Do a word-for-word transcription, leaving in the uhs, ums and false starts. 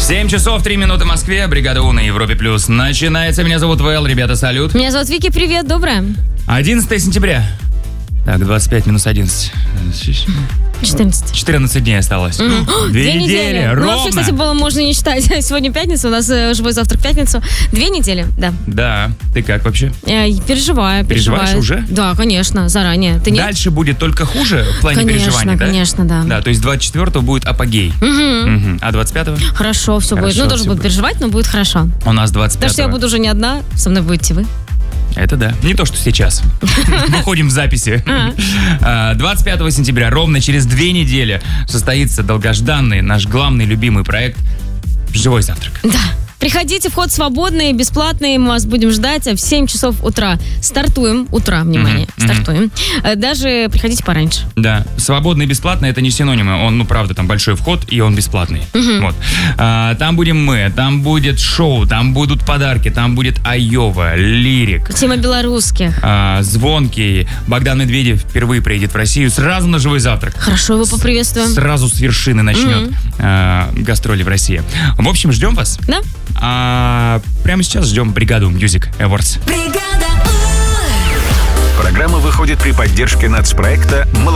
семь часов три минуты в Москве. Бригада У на Европе Плюс. Начинается. Меня зовут Вэл. Ребята, салют. Меня зовут Вики. Привет, доброе. одиннадцатое сентября. Так, двадцать пять минус одиннадцать. четырнадцать. четырнадцать дней осталось. Mm-hmm. Две, Две недели, недели. ровно. Ну, вообще, кстати, было можно не считать. Сегодня пятница, у нас э, живой завтрак в пятницу. Две недели, да. Да. Ты как вообще? Я переживаю, Переживаешь переживаю. уже? Да, конечно, заранее. Ты нет? Дальше будет только хуже в плане Конечно, переживаний, да? конечно, да. Да, то есть двадцать четвёртого будет апогей. Угу. Угу. А двадцать пятого? Хорошо, все Хорошо, будет. Ну, тоже всё буду будет. переживать, но будет хорошо. У нас двадцать пятого. Потому что я буду уже не одна, со мной будете вы. Это да. Не то, что сейчас. Выходим в записи. А, двадцать пятого сентября, ровно через две недели, состоится долгожданный наш главный любимый проект «Живой завтрак». Да. Приходите, вход свободный, бесплатный, мы вас будем ждать в семь часов утра. Стартуем, утра, внимание, Мгм, стартуем. Э, Даже приходите пораньше. Да, свободный и бесплатный — это не синонимы. Он, ну, правда, там большой вход, и он бесплатный. Вот. А, там будем мы, там будет шоу, там будут подарки, там будет Айова, Лирик, Тема белорусских. а, Звонкий, Богдан Медведев впервые приедет в Россию сразу на «Живой завтрак». Хорошо, его поприветствуем. Сразу с вершины начнет а, гастроли в России. В общем, ждем вас. Да? А прямо сейчас ждем бригаду Music Awards. Программа выходит при поддержке нацпроекта «Молодой